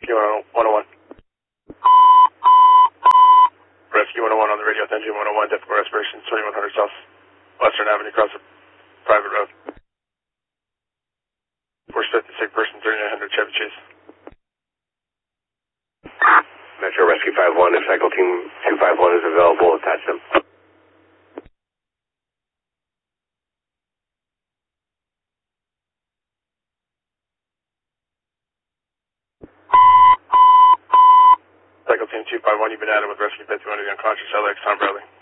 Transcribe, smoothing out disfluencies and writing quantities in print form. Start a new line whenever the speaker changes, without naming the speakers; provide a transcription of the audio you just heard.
Rescue 101. Rescue 101 on the radio, Engine 101, difficult respiration, 2100 South Western Avenue, across a private road. Force 50, sick person, 3900 Chevy Chase.
Metro Rescue 51, if Cycle Team 251 is available, attach them.
Cycle Team 251, you've been added with Rescue 51 to the unconscious LX Tom Bradley.